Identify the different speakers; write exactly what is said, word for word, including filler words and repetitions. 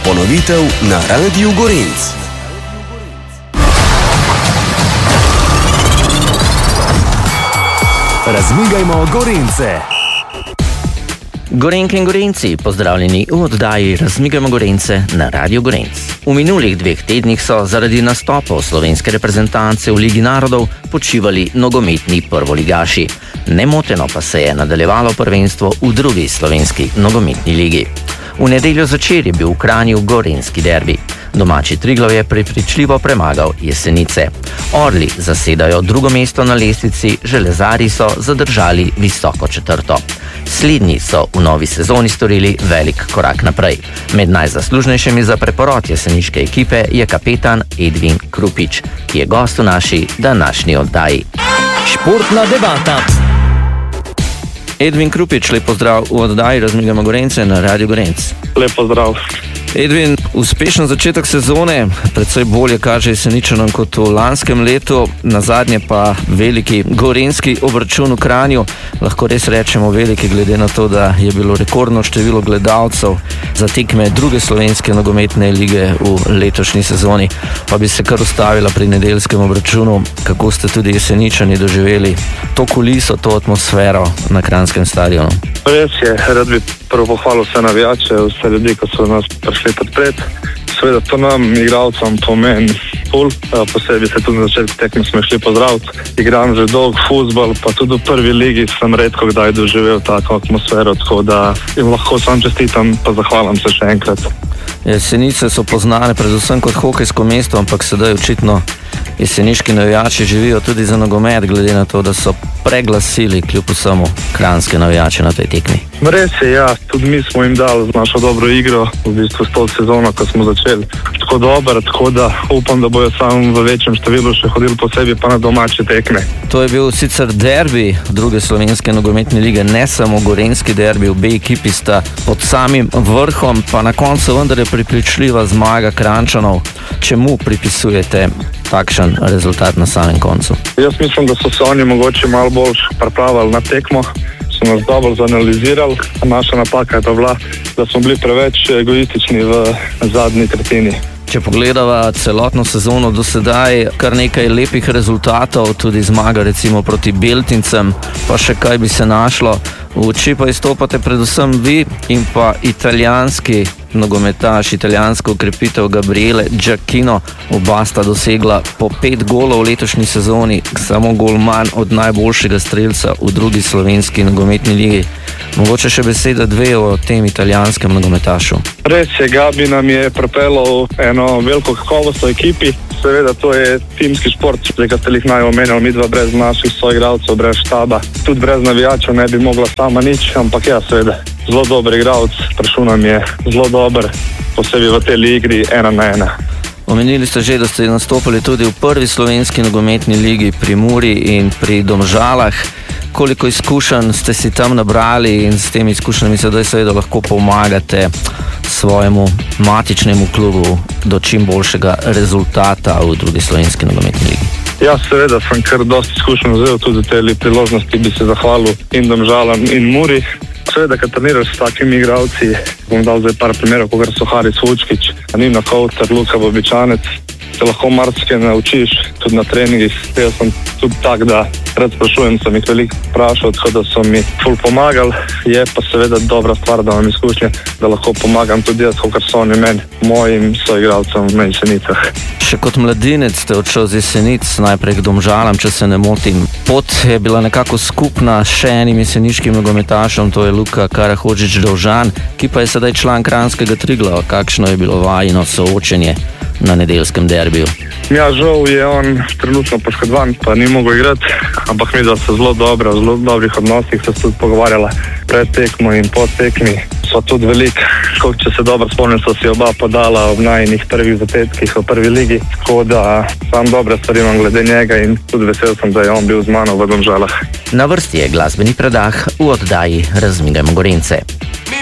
Speaker 1: ponovitev na Radiu Gorenc. Razmigajmo Gorence.
Speaker 2: Gorenke in Gorenci, pozdravljeni v oddaji Razmigajmo Gorence na Radiu Gorenc. V minulih dveh tednih so zaradi nastopov slovenske reprezentance v Ligi narodov počivali nogometni prvoligaši. Nemoteno pa se je nadaljevalo prvenstvo v drugi slovenski nogometni ligi. V nedeljo zvečer je bil v Kranju gorenjski derbi. Domači Triglav je prepričljivo premagal Jesenice. Orli zasedajo drugo mesto na lestvici, železarji so zadržali visoko četrto. Slednji so v novi sezoni storili velik korak naprej. Med najzaslužnejšimi za preporod jeseniške ekipe je kapetan Edvin Krupič, ki je gost v naši današnji oddaji.
Speaker 3: Športna debata.
Speaker 2: Edvin Krupič, lep pozdrav v oddaji Razmigajmo Gorence na Radiu Gorenc.
Speaker 4: Lep pozdrav.
Speaker 2: Edvin, uspešen začetek sezone, predvsej bolje kaže Jeseničanom kot v lanskem letu, nazadnje pa veliki gorenjski obračun v Kranju. Lahko res rečemo veliki, glede na to, da je bilo rekordno število gledalcev za tekme druge slovenske nogometne lige v letošnji sezoni. Pa bi se kar ustavila pri nedeljskem obračunu, kako ste tudi Jeseničani doživeli to kuliso, to atmosfero na kranjskem stadionu.
Speaker 4: Res je, rad bi prvo pohvalil vse navijače, vse ljudi, ki so nas prišli podpret. Seveda to nam, igralcem, pomeni ful, posebej se tudi na začetku tekme smo šli pozdraviti. Igram že dolg fuzbal, pa tudi v prvi ligi sem redko kdaj doživel tako atmosfero, tako da jim lahko sam čestitam, pa zahvalim se še enkrat.
Speaker 2: Jesenice so poznane predvsem kot hokejsko mesto, ampak sedaj očitno jeseniški navijači živijo tudi za nogomet, glede na to, da so preglasili kljub vsemu kranjske navijače na tej tekmi.
Speaker 4: Res je, ja, tudi mi smo jim dali z našo dobro igro, v bistvu s to sezono, ko smo začeli tako dobro, tako da upam, da bojo samo v večjem številu še hodili posebej pa na domače tekme.
Speaker 2: To je bil sicer derbi druge slovenske nogometne lige, ne samo gorenjski derbi, obe ekipi sta pod samim vrhom, pa na koncu vendar je pripričljiva zmaga Kranjčanov. Čemu pripisujete takšen rezultat na samem koncu?
Speaker 4: Jaz mislim, da so se oni mogoče malo bolj pripravili na tekmo, so nas dobro zanalizirali. Naša napaka je pa bila, da smo bili preveč egoistični v zadnji tretjini.
Speaker 2: Če pogledava celotno sezono do sedaj, kar nekaj lepih rezultatov, tudi zmaga recimo proti Beltincem, pa še kaj bi se našlo. V oči pa izstopate predvsem vi in pa italijanski nogometaš, italijansko okrepitev Gabriele Giacchino. Oba sta dosegla po pet golov v letošnji sezoni, samo gol manj od najboljšega strelca v drugi slovenski nogometni ligi. Mogoče še beseda dve o tem italijanskem nogometašu.
Speaker 4: Res je, Gabi nam je pripeljal eno veliko kakovost v ekipi. Seveda to je timski šport, zdaj kad ste jih naj omenjali, midva brez naših soigralcev, brez štaba, tudi brez navijačev ne bi mogla sama nič, ampak ja, seveda, zelo dober igralec, prišel nam je zelo dober, posebej v tej igri ena na ena.
Speaker 2: Omenili ste že, da ste nastopili tudi v prvi slovenski nogometni ligi pri Muri in pri Domžalah. Koliko izkušenj ste si tam nabrali in s temi izkušnjami sedaj seveda lahko pomagate svojemu matičnemu klubu do čim boljšega rezultata v drugi slovenski nogometni ligi?
Speaker 4: Ja, seveda sem kar dosti izkušenj vzel, tudi te priložnosti bi se zahvalil in Domžalam in Muri. Seveda, kad treniraš s takimi igralci, bom dal zdaj par primerov, kot so Haris Vučkić, Nina Kovtar, Luka Bobičanec, te lahko marsikaj naučiš, tudi na treningih. Jaz sem tudi tak, da rad sprašujem, sem jih veliko vprašal, tako da so mi ful pomagali. Je pa seveda dobra stvar, da imam izkušnje, da lahko pomagam tudi jaz, kot so oni meni, mojim soigralcem v Jesenicah.
Speaker 2: Še kot mladinec ste odšel z Jesenic najprej k Domžalam, če se ne motim. Pot je bila nekako skupna še enim jeseniškim nogometašom, to je Luka Karahodžić-Dovžan, ki pa je sedaj član kranjskega Triglava. Kakšno je bilo vajino soočenje na nedeljskem derbiju?
Speaker 4: Ja, žal je on trenutno poškodovan, pa ni mogel igrati, ampak mi da so zelo dobro, v zelo dobrih odnosih se tudi pogovarjala pred tekmo in po tekmi. So tudi veliko, če se dobro spomnim, so si oba podala v najinih prvih zatetkih v prvi ligi, tako da sam dobre stvari imam glede njega in tudi vesel sem, da je on bil z mano v Domžalah.
Speaker 2: Na vrsti je glasbeni predah v oddaji Razmigajmo Gorence.